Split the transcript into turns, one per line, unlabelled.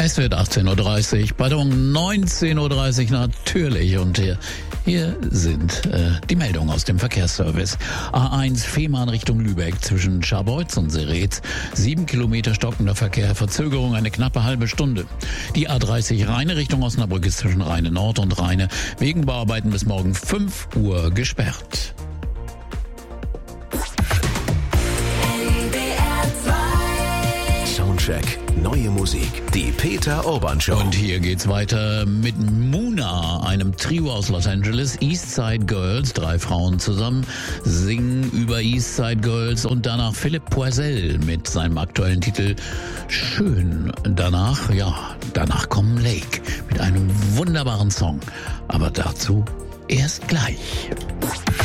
Es wird 18.30 Uhr, pardon, 19.30 Uhr natürlich. Und hier sind die Meldungen aus dem Verkehrsservice. A1 Fehmarn Richtung Lübeck zwischen Scharbeutz und Seretz. 7 Kilometer stockender Verkehr, Verzögerung eine knappe halbe Stunde. Die A30 Rheine Richtung Osnabrück ist zwischen Rheine Nord und Rheine wegen Bauarbeiten bis morgen 5 Uhr gesperrt.
Soundcheck. Neue Musik. Die Peter Urban Show.
Und hier geht's weiter mit Muna, einem Trio aus Los Angeles. Eastside Girls, 3 Frauen zusammen, singen über Eastside Girls. Und danach Philipp Poisel mit seinem aktuellen Titel Schön. Danach kommen Lake mit einem wunderbaren Song. Aber dazu erst gleich.